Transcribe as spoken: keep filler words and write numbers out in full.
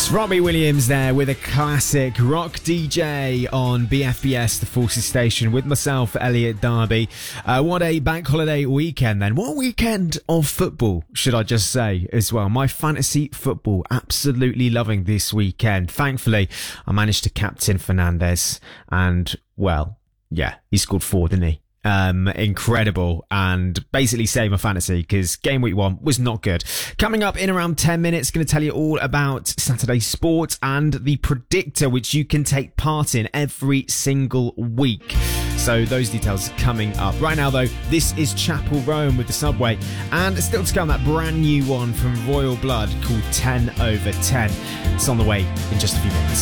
Robbie Williams there with a classic rock D J on B F B S, the Forces Station, with myself, Elliot Darby. Uh, what a bank holiday weekend then. What a weekend of football, should I just say, as well. My fantasy football, absolutely loving this weekend. Thankfully, I managed to captain Fernandes and, well, yeah, he scored four, didn't he? Um, incredible, and basically saved my fantasy because game week one was not good. Coming up in around ten minutes, going to tell you all about Saturday sport and the predictor, which you can take part in every single week. So those details coming up. Right now though, this is Chapel Rome with the Subway, and still to come that brand new one from Royal Blood called ten over ten. It's on the way in just a few minutes.